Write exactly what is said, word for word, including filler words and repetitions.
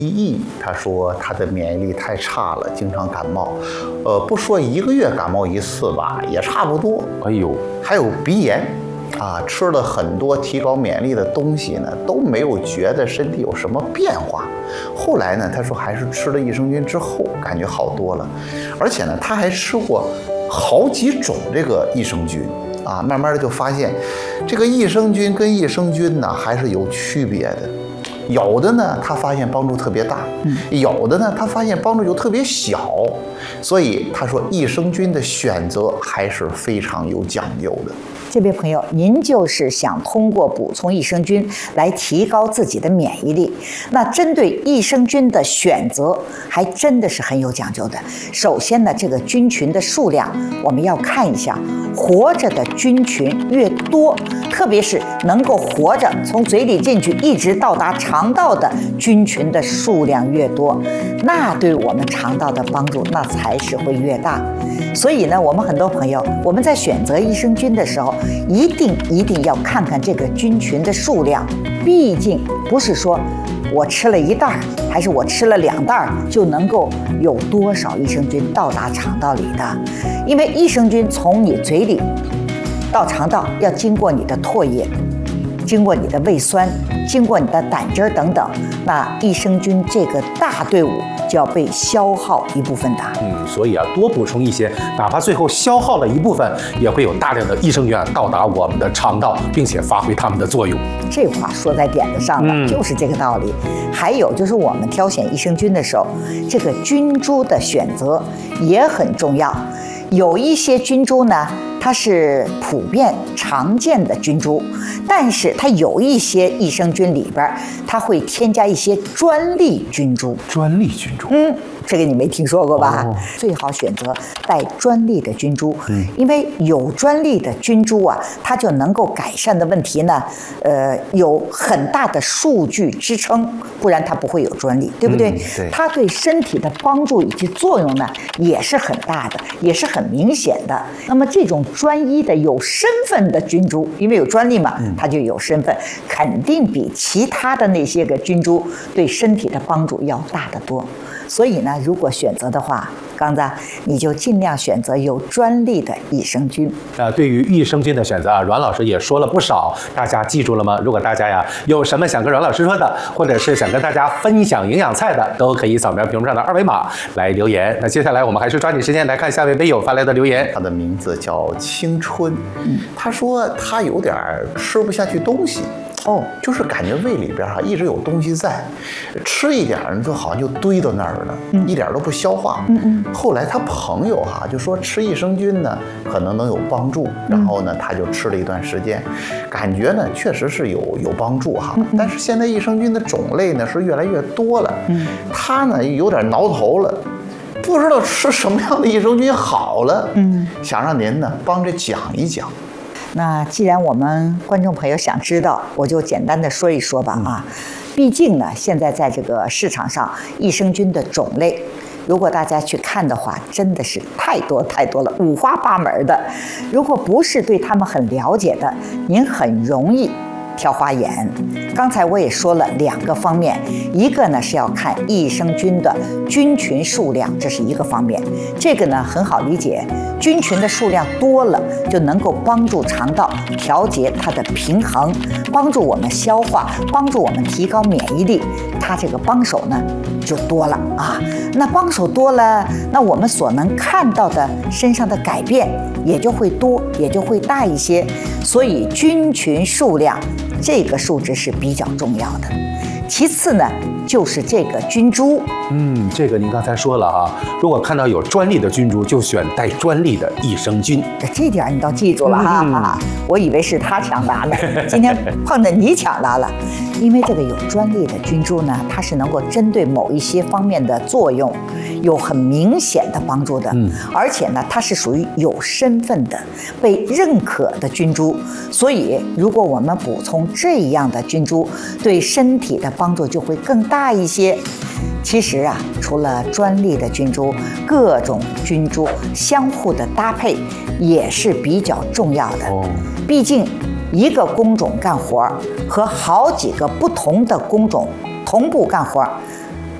E，他说他的免疫力太差了，经常感冒，呃，不说一个月感冒一次吧，也差不多。 哎呦， 还有鼻炎，啊，吃了很多提高免疫力的东西呢，都没有觉得身体有什么变化。后来呢，他说还是吃了益生菌之后，感觉好多了，而且呢，他还吃过好几种这个益生菌。啊，慢慢的就发现，这个益生菌跟益生菌呢还是有区别的。有的呢，他发现帮助特别大；有的呢，他发现帮助就特别小。所以他说，益生菌的选择还是非常有讲究的。 这位朋友，您就是想通过补充益生菌来提高自己的免疫力。那针对益生菌的选择，还真的是很有讲究的。首先呢，这个菌群的数量我们要看一下，活着的菌群越多，特别是能够活着从嘴里进去一直到达肠道的菌群的数量越多，那对我们肠道的帮助那才是会越大。所以呢，我们很多朋友，我们在选择益生菌的时候，一定一定要看看这个菌群的数量。毕竟不是说我吃了一袋还是我吃了两袋就能够有多少益生菌到达肠道里的，因为益生菌从你嘴里到肠道要经过你的唾液，经过你的胃酸，经过你的胆汁等等，那益生菌这个大队伍就要被消耗一部分的。 嗯，所以啊，多补充一些，哪怕最后消耗了一部分，也会有大量的益生菌啊到达我们的肠道，并且发挥它们的作用。 这话说在点子上了， 嗯、 就是这个道理。还有就是我们挑选益生菌的时候，这个菌株的选择也很重要。有一些菌株呢，它是普遍常见的菌株，但是它有一些益生菌里边，它会添加一些专利菌株。 专利菌株， 嗯，这个你没听说过吧？ 哦、 最好选择带专利的菌株， 嗯， 因为有专利的菌株啊，它就能够改善的问题呢，呃，有很大的数据支撑，不然它不会有专利，对不对？ 嗯、对， 它对身体的帮助以及作用呢，也是很大的，也是很明显的。那么这种专一的有身份的菌株，因为有专利嘛，它就有身份，肯定比其他的那些个菌株对身体的帮助要大得多。所以呢，如果选择的话，刚子你就尽量选择有专利的益生菌。 啊，对于益生菌的选择啊，阮老师也说了不少，大家记住了吗？如果大家呀有什么想跟阮老师说的，或者是想跟大家分享营养菜的，都可以扫描屏幕上的二维码来留言。那接下来我们还是抓紧时间来看下位微友发来的留言。 他的名字叫青春，他说他有点吃不下去东西。哦，就是感觉胃里边哈、啊、一直有东西在，吃一点呢就好像就堆到那儿了，嗯、一点都不消化。嗯嗯。后来他朋友哈、啊、就说吃益生菌呢可能能有帮助，然后呢他就吃了一段时间，感觉呢确实是有有帮助哈。嗯嗯。但是现在益生菌的种类呢是越来越多了，嗯，他呢有点挠头了。不知道吃什么样的益生菌好了，嗯，想让您呢帮着讲一讲。 那既然我们观众朋友想知道，我就简单的说一说吧啊。毕竟呢，现在在这个市场上，益生菌的种类，如果大家去看的话，真的是太多太多了，五花八门的。如果不是对他们很了解的，您很容易挑花眼。刚才我也说了两个方面，一个呢是要看益生菌的菌群数量，这是一个方面。这个呢很好理解，菌群的数量多了，就能够帮助肠道调节它的平衡，帮助我们消化，帮助我们提高免疫力。它这个帮手呢就多了啊。那帮手多了，那我们所能看到的身上的改变也就会多，也就会大一些。所以菌群数量这个数值是比较重要的。其次呢，就是这个菌株。 嗯，这个您刚才说了啊，如果看到有专利的菌株，就选带专利的益生菌。 这点你倒记住了哈、嗯啊！我以为是他抢答呢，今天碰着你抢答了。因为这个有专利的菌株呢，它是能够针对某一些方面的作用，有很明显的帮助的。嗯，而且呢，它是属于有身份的、被认可的菌株。所以，如果我们补充这样的菌株，对身体的帮助就会更大一些。其实啊，除了专利的菌株，各种菌株相互的搭配也是比较重要的。哦，毕竟一个工种干活和好几个不同的工种同步干活，